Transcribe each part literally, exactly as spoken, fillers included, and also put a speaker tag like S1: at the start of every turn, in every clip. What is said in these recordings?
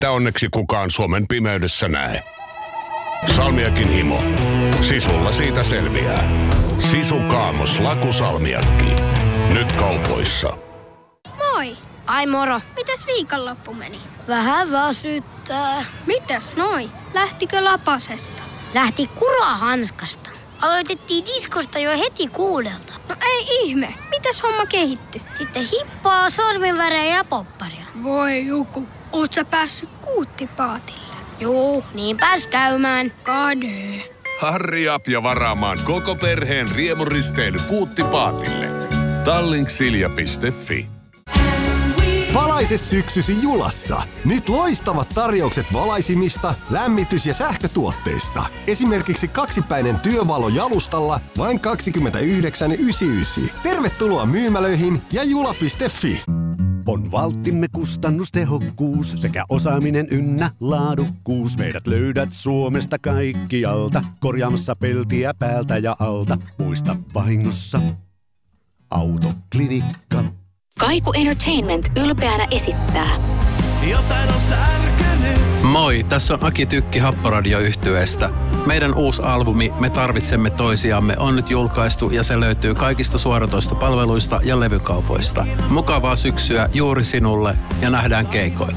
S1: että onneksi kukaan Suomen pimeydessä näe. Salmiakin himo. Sisulla siitä selviää. Sisu Kaamos Lakusalmiakki. Nyt kaupoissa.
S2: Moi!
S3: Ai moro.
S2: Mites viikonloppu meni?
S3: Vähän väsyttää.
S2: Mitäs noi? Lähtikö lapasesta?
S3: Lähti kurahanskasta. Aloitettiin diskosta jo heti kuudelta.
S2: No ei ihme. Mitäs homma kehittyi?
S3: Sitten hippaa, sorminvärejä ja popparia.
S2: Voi Juku, oot sä päässyt kuuttipaatille?
S3: Juu, niin pääs käymään.
S2: Kade.
S1: Harri up ja varaamaan koko perheen riemuristely Kuuttipaatille. Tallink-silja piste fi.
S4: Valaise syksysi Julassa. Nyt loistavat tarjoukset valaisimista, lämmitys- ja sähkötuotteista. Esimerkiksi kaksipäinen työvalo jalustalla vain kaksikymmentäyhdeksän yhdeksänkymmentäyhdeksän. Tervetuloa myymälöihin ja jula piste fi.
S5: On valttimme kustannustehokkuus sekä osaaminen ynnä laadukkuus. Meidät löydät Suomesta kaikkialta, korjaamassa peltiä päältä ja alta. Muista vahingossa Autoklinikka.
S6: Kaiku Entertainment ylpeänä esittää.
S7: Jotain on särkynyt.
S8: Moi, tässä on Aki Tykki Happoradio-yhtyeestä. Meidän uusi albumi Me tarvitsemme toisiamme on nyt julkaistu ja se löytyy kaikista suoratoistopalveluista ja levykaupoista. Mukavaa syksyä juuri sinulle ja nähdään keikoilla.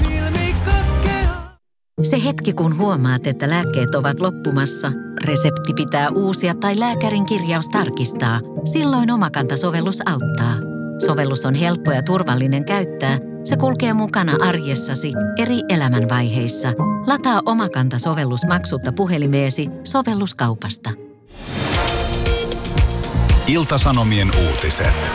S9: Se hetki, kun huomaat, että lääkkeet ovat loppumassa, resepti pitää uusia tai lääkärin kirjaus tarkistaa. Silloin Omakanta-sovellus auttaa. Sovellus on helppo ja turvallinen käyttää. Se kulkee mukana arjessasi eri elämänvaiheissa. Lataa Omakanta-sovellus maksutta puhelimeesi sovelluskaupasta.
S10: Ilta-Sanomien uutiset.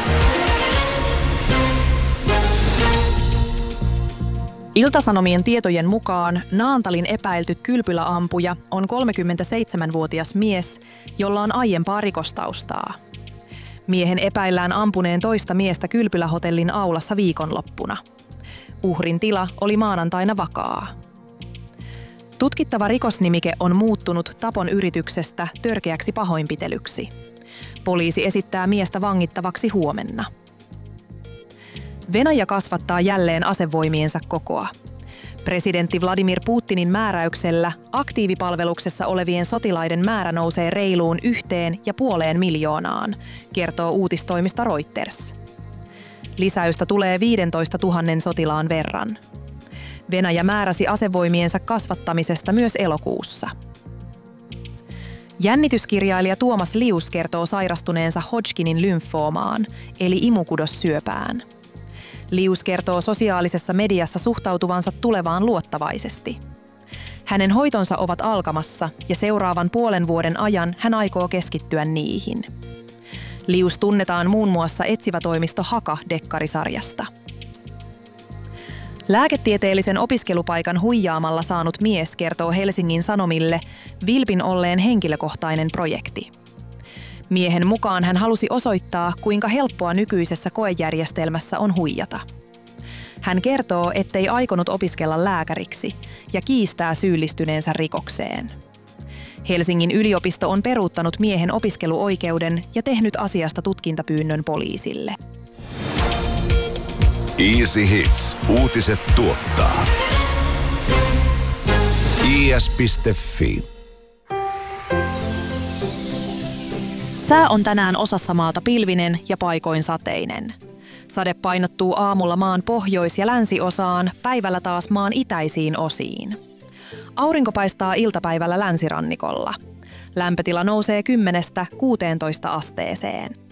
S11: Ilta-Sanomien tietojen mukaan Naantalin epäilty kylpyläampuja on kolmekymmentäseitsemänvuotias mies, jolla on aiempaa rikostaustaa. Miehen epäillään ampuneen toista miestä kylpylähotellin aulassa viikonloppuna. Uhrin tila oli maanantaina vakaa. Tutkittava rikosnimike on muuttunut tapon yrityksestä törkeäksi pahoinpitelyksi. Poliisi esittää miestä vangittavaksi huomenna. Venäjä kasvattaa jälleen asevoimiensa kokoa. Presidentti Vladimir Putinin määräyksellä aktiivipalveluksessa olevien sotilaiden määrä nousee reiluun yhteen ja puoleen miljoonaan, kertoo uutistoimista Reuters. Lisäystä tulee viisitoista tuhatta sotilaan verran. Venäjä määräsi asevoimiensa kasvattamisesta myös elokuussa. Jännityskirjailija Tuomas Lius kertoo sairastuneensa Hodgkinin lymfoomaan, eli imukudossyöpään. Lius kertoo sosiaalisessa mediassa suhtautuvansa tulevaan luottavaisesti. Hänen hoitonsa ovat alkamassa ja seuraavan puolen vuoden ajan hän aikoo keskittyä niihin. Lius tunnetaan muun muassa etsivätoimisto Haka-dekkarisarjasta. Lääketieteellisen opiskelupaikan huijaamalla saanut mies kertoo Helsingin Sanomille vilpin olleen henkilökohtainen projekti. Miehen mukaan hän halusi osoittaa, kuinka helppoa nykyisessä koejärjestelmässä on huijata. Hän kertoo, ettei aikonut opiskella lääkäriksi ja kiistää syyllistyneensä rikokseen. Helsingin yliopisto on peruuttanut miehen opiskeluoikeuden ja tehnyt asiasta tutkintapyynnön poliisille.
S10: Easy Hits. Uutiset tuottaa. i s piste fi.
S11: Sää on tänään osassa maata pilvinen ja paikoin sateinen. Sade painottuu aamulla maan pohjois- ja länsiosaan, päivällä taas maan itäisiin osiin. Aurinko paistaa iltapäivällä länsirannikolla. Lämpötila nousee kymmenestä kuuteentoista asteeseen.